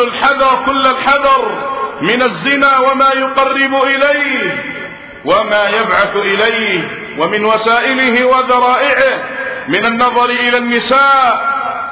كل الحذر من الزنا وما يقرب إليه وما يبعث إليه، ومن وسائله وذرائعه من النظر إلى النساء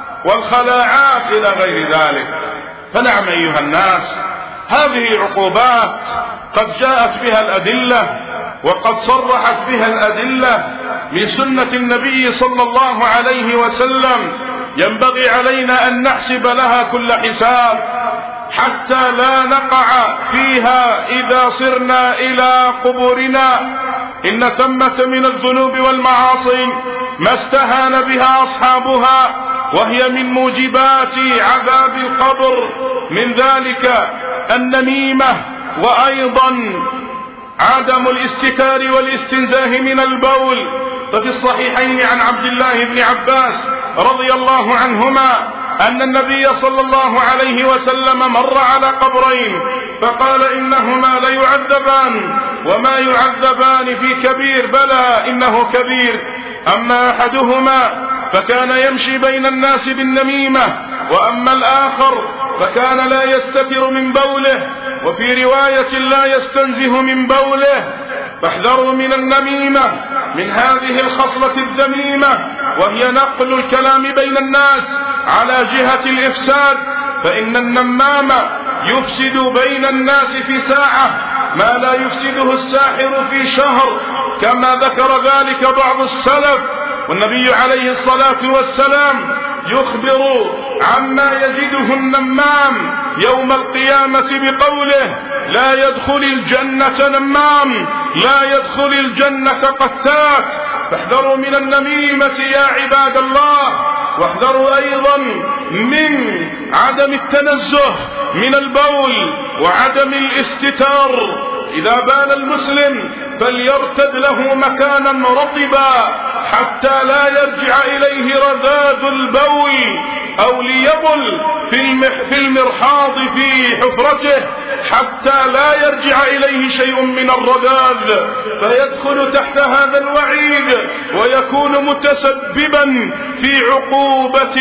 والخلاعات إلى غير ذلك. فنعم أيها الناس، هذه عقوبات قد جاءت بها الأدلة وقد صرحت بها الأدلة من سنة النبي صلى الله عليه وسلم، ينبغي علينا أن نحسب لها كل حساب حتى لا نقع فيها إذا صرنا إلى قبورنا. إن ثمة من الذنوب والمعاصي ما استهان بها أصحابها، وهي من موجبات عذاب القبر، من ذلك النميمة، وأيضا عدم الاستتار والاستنزاه من البول. ففي الصحيحين عن عبد الله بن عباس رضي الله عنهما أن النبي صلى الله عليه وسلم مر على قبرين فقال: إنهما ليعذبان وما يعذبان في كبير، بلى إنه كبير. أما أحدهما فكان يمشي بين الناس بالنميمة، وأما الآخر فكان لا يستتر من بوله، وفي رواية لا يستنزه من بوله. فاحذروا من النميمة، من هذه الخصلة الذميمة، وهي نقل الكلام بين الناس على جهة الإفساد، فإن النمام يفسد بين الناس في ساعة ما لا يفسده الساحر في شهر، كما ذكر ذلك بعض السلف. والنبي عليه الصلاة والسلام يخبر عما يجده النمام يوم القيامة بقوله: لا يدخل الجنة نمام، لا يدخل الجنة قتات. فاحذروا من النميمة يا عباد الله، واحذروا أيضا من عدم التنزه من البول وعدم الاستتار. إذا بال المسلم فليرتد له مكانا رطبا حتى لا يرجع إليه رذاذ البول، أو ليبل في المرحاض في حفرته حتى لا يرجع إليه شيء من الرذاذ، فيدخل تحت هذا الوعيد ويكون متسببا في عقوبة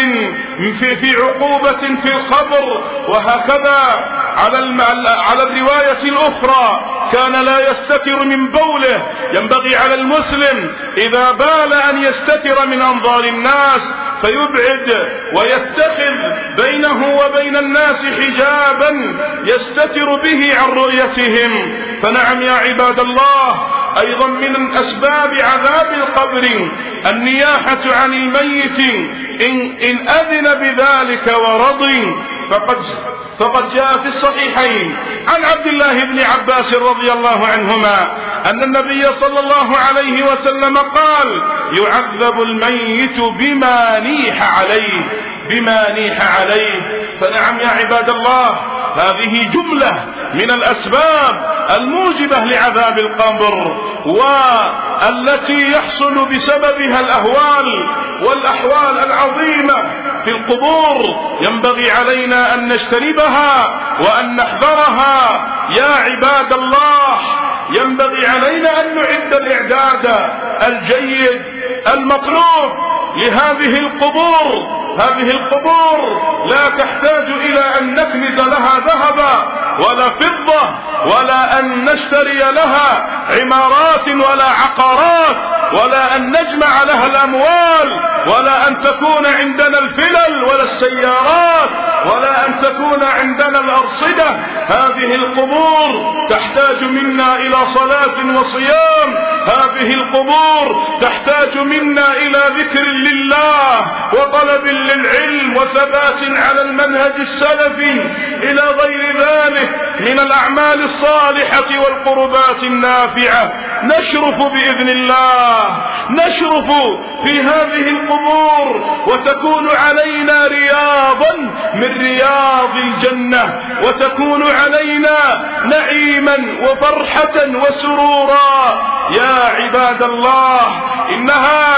في القبر. وهكذا على الرواية الأخرى كان لا يستتر من بوله. ينبغي على المسلم إذا بال أن يستتر من أنظار الناس، فيبعد ويتخذ بينه وبين الناس حجابا يستتر به عن رؤيتهم. فنعم يا عباد الله، أيضا من أسباب عذاب القبر النياحة عن الميت إن أذن بذلك ورضي. فقد جاء في الصحيحين عن عبد الله بن عباس رضي الله عنهما أن النبي صلى الله عليه وسلم قال: يعذب الميت بما نيح عليه. فنعم يا عباد الله، هذه جملة من الأسباب الموجبة لعذاب القبر، والتي يحصل بسببها والأحوال العظيمة في القبور. ينبغي علينا أن نجتنبها وأن نحذرها يا عباد الله. ينبغي علينا أن نعد الإعداد الجيد المطلوب لهذه القبور. هذه القبور لا تحتاج إلى أن نكنز لها ذهبا ولا فضة، ولا أن نشتري لها عمارات ولا عقارات، ولا أن نجمع لها الأموال، ولا أن تكون عندنا الفلل ولا السيارات، ولا أن تكون عندنا الأرصدة. هذه القبور تحتاج منا إلى صلاة وصيام. هذه القبور تحتاج منا إلى ذكر لله وطلب للعلم وثبات على المنهج السلفي، إلى غير ذلك من الأعمال الصالحة والقربات النافعة. نشرف بإذن الله، نشرف في هذه القبور، وتكون علينا رياضا من رياض الجنة، وتكون علينا نعيما وفرحة وسرورا. يا عباد الله، إن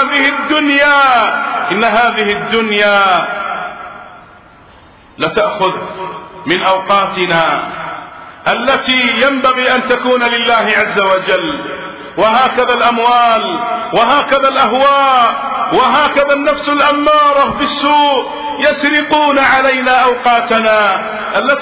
هذه الدنيا لتأخذ من أوقاتنا التي ينبغي أن تكون لله عز وجل. وهكذا الأموال، وهكذا الأهواء، وهكذا النفس الأمارة بالسوء يسرقون علينا أوقاتنا التي